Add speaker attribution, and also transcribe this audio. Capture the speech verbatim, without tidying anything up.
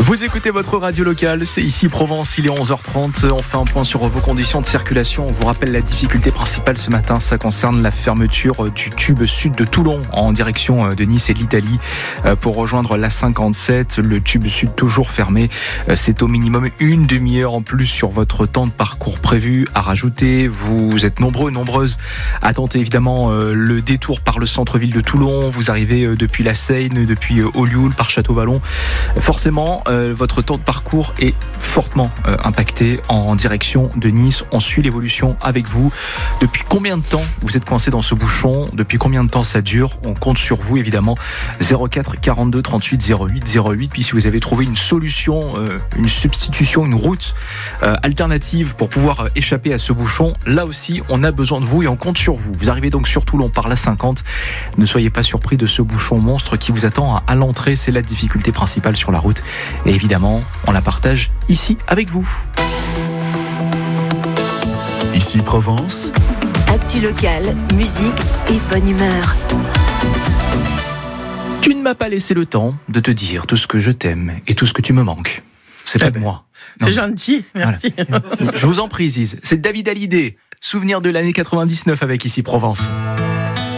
Speaker 1: Vous écoutez votre radio locale, c'est ici Provence, il est onze heures trente. On fait un point sur vos conditions de circulation. On vous rappelle la difficulté principale ce matin, ça concerne la fermeture du tube sud de Toulon en direction de Nice et de l'Italie pour rejoindre l'A cinquante-sept. Le tube sud toujours fermé. C'est au minimum une demi-heure en plus sur votre temps de parcours prévu à rajouter. Vous êtes nombreux, nombreuses à tenter évidemment le détour par le centre-ville de Toulon. Vous arrivez depuis la Seine, depuis Olioul, par Château-Vallon. Forcément, euh, votre temps de parcours est fortement euh, impacté en direction de Nice. On suit l'évolution avec vous. Depuis combien de temps vous êtes coincé dans ce bouchon ? Depuis combien de temps ça dure ? On compte sur vous évidemment. zéro quatre quarante-deux trente-huit zéro huit zéro huit. Puis si vous avez trouvé une solution, euh, une substitution, une route euh, alternative pour pouvoir euh, échapper à ce bouchon, là aussi on a besoin de vous et on compte sur vous. Vous arrivez donc sur Toulon par l'A cinquante. Ne soyez pas surpris de ce bouchon monstre qui vous attend à l'entrée. C'est la difficulté principale sur la route. Et évidemment, on la partage ici avec vous.
Speaker 2: Ici Provence.
Speaker 3: Actu locale, musique et bonne humeur.
Speaker 1: Tu ne m'as pas laissé le temps de te dire tout ce que je t'aime et tout ce que tu me manques. C'est pas de moi.
Speaker 4: C'est gentil, merci.
Speaker 1: Voilà. Je vous en prie, Ziz. C'est David Hallyday. Souvenir de l'année quatre-vingt-dix-neuf avec Ici Provence.